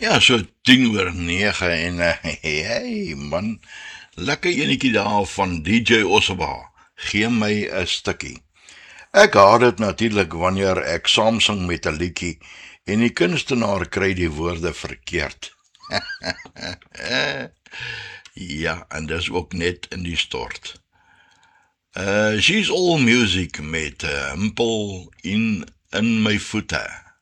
Ja, so 10:09 en hey man, lekker enetjie daar van DJ Osaba. Gee my 'n stukkie. Ek haat dit natuurlik wanneer ek saam sing met 'n liedjie en die kunstenaar kry die woorde verkeerd. Ja, en dis ook net in die stort. She's all music met 'n himpel in my voete.